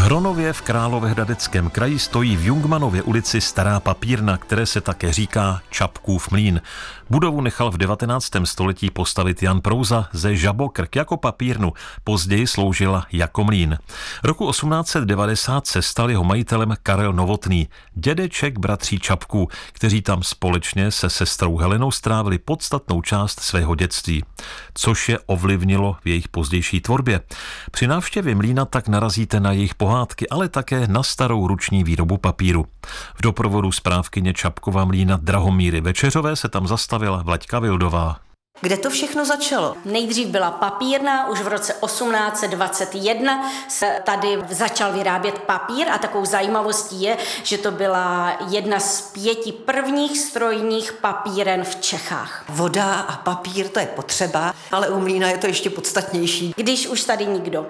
Hronově v Královéhradeckém kraji stojí v Jungmannově ulici stará papírna, které se také říká Čapkův mlýn. Budovu nechal v 19. století postavit Jan Prouza ze Žabokrk jako papírnu, později sloužila jako mlýn. Roku 1890 se stal jeho majitelem Karel Novotný, dědeček bratří Čapků, kteří tam společně se sestrou Helenou strávili podstatnou část svého dětství, což je ovlivnilo v jejich pozdější tvorbě. Při návštěvě mlýna tak narazíte na jejich pohádky, ale také na starou ruční výrobu papíru. V doprovodu správkyně Čapkova mlýna Drahomíry Večeřové se tam zastavila Vlaďka Vildová. Kde to všechno začalo? Nejdřív byla papírna, už v roce 1821 se tady začal vyrábět papír a takovou zajímavostí je, že to byla jedna z 5 prvních strojních papíren v Čechách. Voda a papír, to je potřeba, ale u mlýna je to ještě podstatnější. Když už tady nikdo